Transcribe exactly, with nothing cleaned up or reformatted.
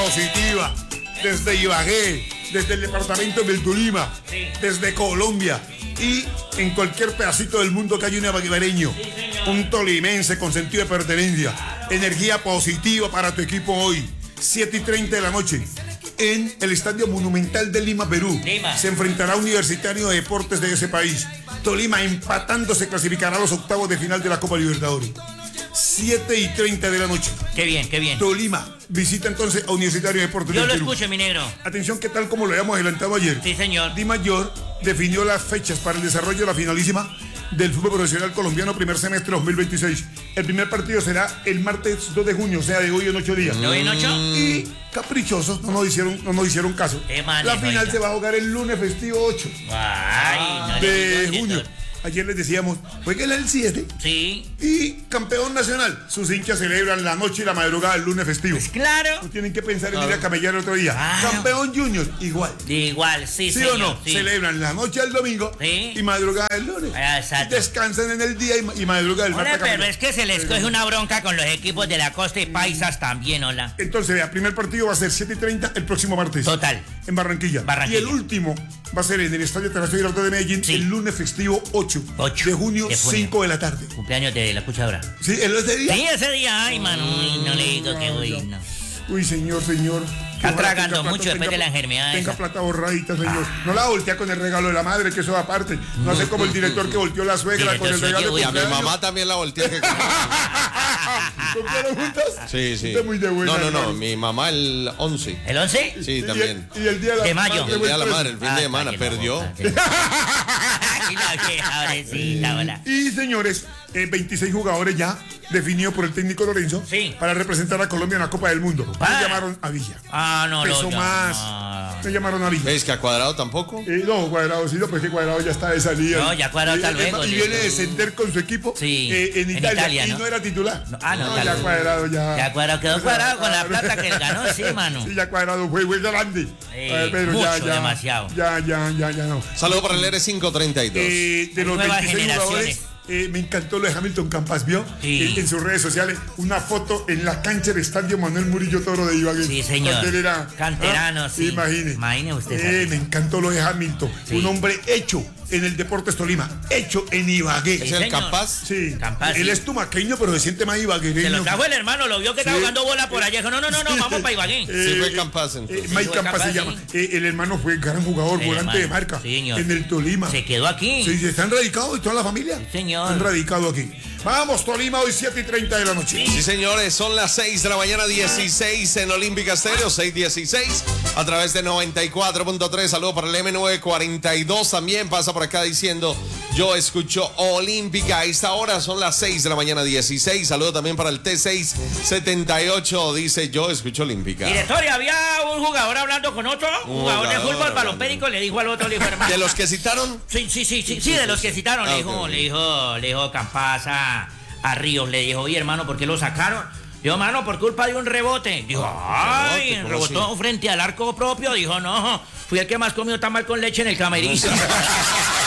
positiva, desde Ibagué, desde el departamento del Tolima, Sí. desde Colombia y en cualquier pedacito del mundo que haya un ibaguereño, un tolimense con sentido de pertenencia. Energía positiva para tu equipo hoy, siete y treinta de la noche. En el Estadio Monumental de Lima, Perú. Lima. Se enfrentará a Universitario de Deportes de ese país. Tolima empatando se clasificará a los octavos de final de la Copa Libertadores. siete y treinta de la noche. Qué bien, qué bien. Tolima visita entonces a Universitario de Deportes Yo del lo Perú. escucho, mi negro. Atención, que tal como lo habíamos adelantado ayer. Sí, señor. Di Mayor definió las fechas para el desarrollo de la finalísima del fútbol profesional colombiano primer semestre dos mil veintiséis. El primer partido será el martes dos de junio, o sea, de hoy en ocho días. ¿De hoy en ocho? Y caprichosos no nos hicieron, no nos hicieron caso. Qué manejo, La final oiga. se va a jugar el lunes festivo ocho Ay, no le de digo, junio. director. Ayer les decíamos, jueguenla el siete Sí. y campeón nacional. Sus hinchas celebran la noche y la madrugada del lunes festivo. Pues claro. No tienen que pensar en ir a camellar el otro día. Claro. Campeón junior, igual. Igual, sí, ¿Sí señor. o no? Sí. Celebran la noche del domingo Sí. y madrugada del lunes. Ah, exacto. Y descansan en el día y, ma- y madrugada del Hola, martes. pero es que se les coge una bronca con los equipos de la costa y paisas también, hola. Entonces, vea, primer partido va a ser siete y treinta el próximo martes. Total. En Barranquilla. Barranquilla. Y el último va a ser en el Estadio Terrestre Girardot de Medellín Sí. el lunes festivo ocho, Ocho de junio, de junio. cinco de la tarde. Cumpleaños de la escuchadora. ¿Sí? ¿El ese día? Sí, ese día, ay, mano, uy, no le digo que uy, no. Uy, señor, señor. Está Ojalá tragando tenga mucho después de la enfermedad Tenga esa. plata borradita, señor. No la voltea con el regalo de la madre, que eso va aparte. No sé como el director que volteó la suegra Director, con el sí, regalo uy, de a A mi cumpleaños. mamá también la volteé. Que... ¿Compraron juntas? Sí, sí. Usted es muy de buena, No, no, no. hermano. Mi mamá el once. ¿El once? Sí, Y también. el, y el día de la De mayo. madre Y el fue día de la el madre, el fin Ah, de semana, cállate la perdió. boca, sí. Ay, la vieja, pobrecita, hola. Y señores, eh, veintiséis jugadores ya definidos por el técnico Lorenzo Sí. para representar a Colombia en la Copa del Mundo. No Ah. llamaron a Villa. Ah, no, no, Pesó no, más. no. No llamaron a Villa. ¿Veis que a Cuadrado tampoco? Eh, no, Cuadrado, sí, no, pues que Cuadrado ya está de salida. No, ya Cuadrado Y- está y- luego, Y sí. viene a descender con su equipo Sí, eh, en, en Italia, Italia, y ¿no? no era titular. No, ah, no, ya tal vez. Cuadrado ya. Ya Cuadrado quedó O sea, Cuadrado con la Cuadrado- plata que él ganó, sí, mano. Sí, ya Cuadrado fue, fue grande. Eh, A ver, Pedro, ya, mucho, ya, demasiado. Ya, ya, ya, ya no. Saludo para el R cinco treinta y dos. Eh, de Hay los nuevas veintiséis generaciones. jugadores, eh, me encantó lo de Hamilton Campas, ¿vio? Sí. Eh, en sus redes sociales, una foto en la cancha del Estadio Manuel Murillo Toro de Ibagué. Sí, señor. Cuando él era, Canterano, ¿ah? sí. Imagine. Imagine usted, Eh, ¿sabe? me encantó lo de Hamilton. Sí. Un hombre hecho en el Deportes Tolima, hecho en Ibagué. ¿Es Sí, el señor. Campas? Sí. Campas, Él sí. es tumaqueño, pero se siente más ibaguereño. Se lo trajo el hermano, lo vio que estaba Sí. jugando bola por allá. Dijo, no, no, no, no, vamos para Ibagué. Sí, fue Campas, entonces. Eh, Mike Sí, fue Campas se Campas, llama. sí. Eh, el hermano fue gran jugador, El volante de hermano, marca. sí, señor. En el Tolima. Se quedó aquí. Sí, sí, están radicados y toda la familia. Sí, señor. Están radicados aquí. Vamos, Tolima, hoy siete y treinta de la noche. Sí, señores, son las seis de la mañana, dieciséis en Olímpica Estéreo, seis dieciséis, a través de noventa y cuatro punto tres. Saludos para el M nueve cuarenta y dos. También pasa por acá diciendo, yo escucho Olímpica. A esta hora son las seis de la mañana, dieciséis. Saludos también para el T seis setenta y ocho. Dice, yo escucho Olímpica. Director, y había un jugador hablando con otro, un jugador de jugador fútbol, hablando. balonpérico, le dijo al otro, le dijo, hermano. ¿De los que citaron? Sí, sí, sí, sí, sí, de los que citaron, Ah, le dijo, ok. le dijo, le dijo Campas a, a Ríos, le dijo, oye hermano, ¿por qué lo sacaron? Dijo, hermano, por culpa de un rebote. Dijo, ay, rebote? ¿Cómo rebotó frente al arco propio. Dijo, no, fui el que más comió tamal con leche en el camerino.